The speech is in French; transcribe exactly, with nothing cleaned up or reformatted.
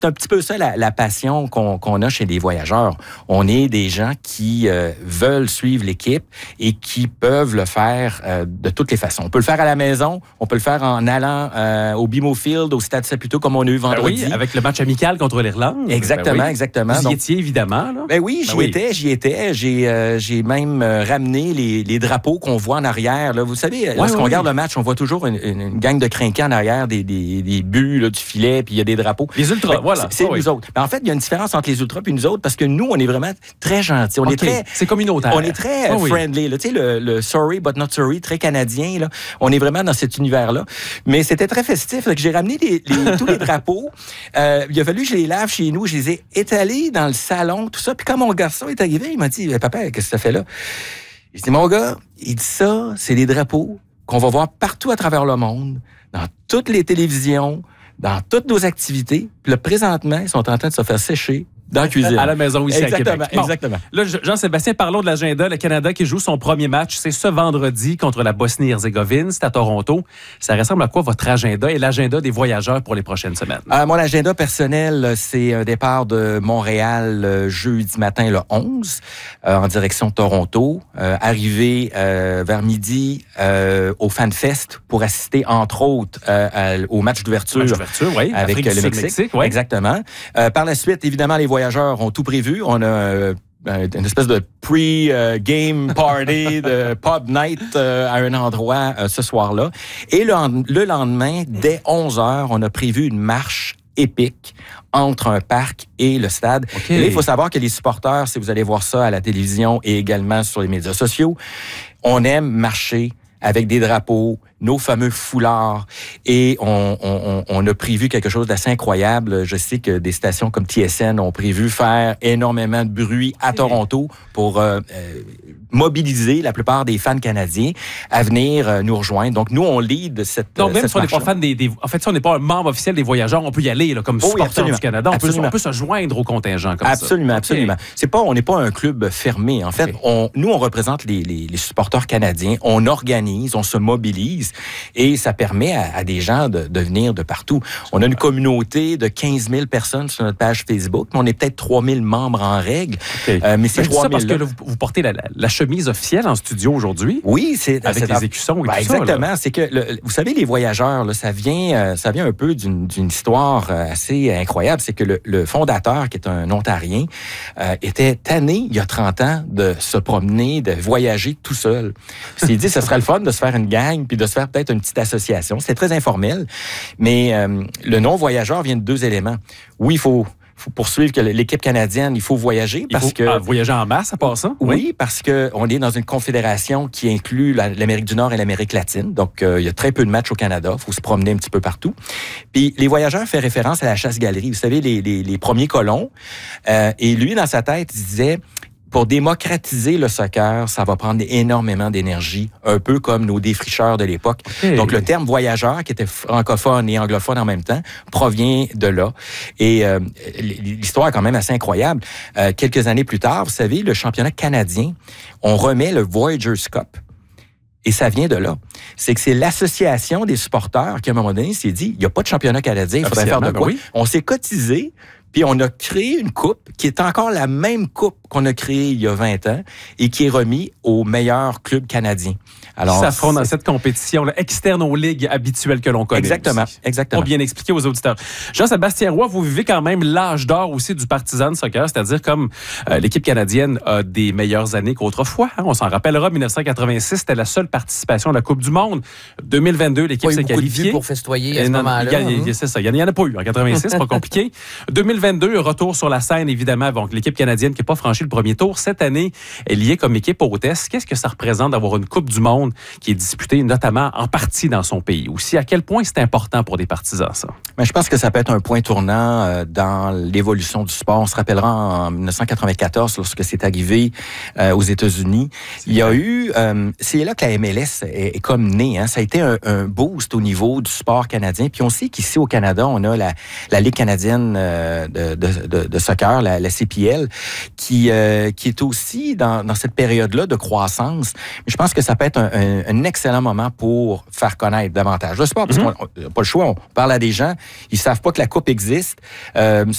c'est un petit peu ça la, la passion qu'on, qu'on a chez les voyageurs. On est des gens qui euh, veulent suivre l'équipe et qui peuvent le faire euh, de toutes les façons. On peut le faire à la maison, on peut le faire en allant euh, au B M O Field, au Stade Saputo, comme on a eu vendredi. Ben oui, avec le match amical contre l'Irlande. Exactement, ben oui. exactement. Vous y Donc, étiez, évidemment. Là. Ben oui, j'y ben oui. étais, j'y étais. J'ai, euh, j'ai même euh, ramené les, les drapeaux qu'on voit en arrière. Là. Vous savez, ouais, lorsqu'on ouais, regarde oui. le match, on voit toujours une, une, une gang de crinquants en arrière, des, des, des buts là, du filet, puis il y a des drapeaux. Les ultras, ben, voilà. C'est, c'est oh, nous oui. autres. Ben, en fait, il y a une différence entre les ultras et nous autres, parce que nous, on est vraiment très gentils. On okay. est très... C'est communautaire. On est très oh, friendly. Là. Tu sais, le, le sorry but not sorry, très canadien. Là. On est vraiment dans cet univers-là. Mais c'était très festif. Là, que j'ai ramené les, les, tous les drapeaux. Euh, il a fallu que je les lave chez nous. Je les ai étalés dans le salon, tout ça. Puis quand mon garçon est arrivé, il m'a dit « Papa, qu'est-ce que ça fait là? » J'ai dit « Mon gars, il dit ça, c'est des drapeaux qu'on va voir partout à travers le monde, dans toutes les télévisions, dans toutes nos activités. Puis là, présentement, ils sont en train de se faire sécher dans la cuisine. À la maison ici exactement, à Québec. Bon, exactement. Là, Jean-Sébastien, parlons de l'agenda. Le Canada qui joue son premier match, c'est ce vendredi contre la Bosnie-Herzégovine. C'est à Toronto. Ça ressemble à quoi votre agenda et l'agenda des voyageurs pour les prochaines semaines? Euh, mon agenda personnel, c'est un départ de Montréal euh, jeudi matin le onze euh, en direction de Toronto. Euh, arrivé euh, vers midi euh, au FanFest pour assister, entre autres, euh, à, au match d'ouverture, match d'ouverture oui, avec Afrique le du Mexique. Mexique oui. Exactement. Euh, par la suite, évidemment, les voyageurs ont tout prévu. On a euh, une espèce de pre-game party, de pub night euh, à un endroit euh, ce soir-là. Et le, le lendemain, dès onze heures, on a prévu une marche épique entre un parc et le stade. Okay. Et là, il faut savoir que les supporters, si vous allez voir ça à la télévision et également sur les médias sociaux, on aime marcher avec des drapeaux, nos fameux foulards. Et on, on, on a prévu quelque chose d'assez incroyable. Je sais que des stations comme T S N ont prévu faire énormément de bruit à Toronto pour euh, euh, mobiliser la plupart des fans canadiens à venir euh, nous rejoindre. Donc, nous, on lead cette Donc, même cette si on n'est pas fan des, des... En fait, si on n'est pas un membre officiel des voyageurs, on peut y aller là, comme oh, supporter oui, du Canada. On peut, on peut se joindre au contingent comme absolument, ça. Absolument, okay. C'est pas, on n'est pas un club fermé. En fait, okay. on, nous, on représente les, les, les supporters canadiens. On organise, on se mobilise et ça permet à, à des gens de, de venir de partout. On a une communauté de quinze mille personnes sur notre page Facebook, mais on est peut-être trois mille membres en règle. Okay. Euh, mais c'est trois mille. Parce que là, vous, vous portez la, la, la chemise officielle en studio aujourd'hui. Oui, c'est avec c'est les écussons et ben, tout exactement. ça. Exactement. C'est que le, vous savez, les voyageurs, là, ça vient, euh, ça vient un peu d'une, d'une histoire euh, assez incroyable. C'est que le, le fondateur, qui est un Ontarien, euh, était tanné il y a trente ans de se promener, de voyager tout seul. Il s'est dit, ce serait le fun de se faire une gang puis de se faire peut-être une petite association. C'est très informel, mais euh, le non-voyageur vient de deux éléments. Oui, il faut... faut poursuivre que l'équipe canadienne, il faut voyager parce il faut, que ah, voyager en masse à part ça. Oui, oui. Parce que on est dans une confédération qui inclut la, l'Amérique du Nord et l'Amérique latine. Donc euh, il y a très peu de matchs au Canada, il faut se promener un petit peu partout. Puis les voyageurs font référence à la chasse-galerie, vous savez les les, les premiers colons euh, et lui dans sa tête, il disait pour démocratiser le soccer, ça va prendre énormément d'énergie, un peu comme nos défricheurs de l'époque. Okay. Donc, le terme voyageur, qui était francophone et anglophone en même temps, provient de là. Et euh, l'histoire est quand même assez incroyable. Euh, quelques années plus tard, vous savez, le championnat canadien, on remet le Voyageurs Cup. Et ça vient de là. C'est que c'est l'association des supporters qui, à un moment donné, s'est dit, il n'y a pas de championnat canadien, il faudrait faire de quoi? Ben oui. On s'est cotisé, puis on a créé une coupe qui est encore la même coupe qu'on a créée il y a vingt ans et qui est remise aux meilleurs clubs canadiens. Alors, ça s'affronte dans cette compétition là, externe aux ligues habituelles que l'on connaît. Exactement, aussi. exactement. Pour bien expliquer aux auditeurs. Jean-Sébastien Roy, vous vivez quand même l'âge d'or aussi du partisan de soccer, c'est-à-dire comme euh, l'équipe canadienne a des meilleures années qu'autrefois. Hein, on s'en rappellera, dix-neuf cent quatre-vingt-six, c'était la seule participation à la Coupe du Monde. deux mille vingt-deux, l'équipe oui, s'est qualifiée. De pour festoyer à ce non, moment-là. Il y a, c'est ça, il n'y en a pas eu en quatre-vingt-six, c'est pas compliqué. deux mille vingt-deux, retour sur la scène, évidemment, avec l'équipe canadienne qui n'a pas franchi le premier tour. Cette année, elle y est comme équipe hôtesse. Qu'est-ce que ça représente d'avoir une Coupe du Monde qui est disputée notamment en partie dans son pays aussi? À quel point c'est important pour des partisans, ça? Mais je pense que ça peut être un point tournant euh, dans l'évolution du sport. On se rappellera en dix-neuf cent quatre-vingt-quatorze, lorsque c'est arrivé euh, aux États-Unis. Il y a eu... Euh, c'est là que la M L S est, est comme née. Hein. Ça a été un, un boost au niveau du sport canadien. Puis on sait qu'ici au Canada, on a la, la Ligue canadienne euh, de, de, de, de soccer, la, la C P L, qui euh, qui est aussi dans, dans cette période-là de croissance. Mais je pense que ça peut être un, un, un excellent moment pour faire connaître davantage le sport, parce mm-hmm. qu'on n'a pas le choix. On parle à des gens, ils savent pas que la Coupe existe. Euh,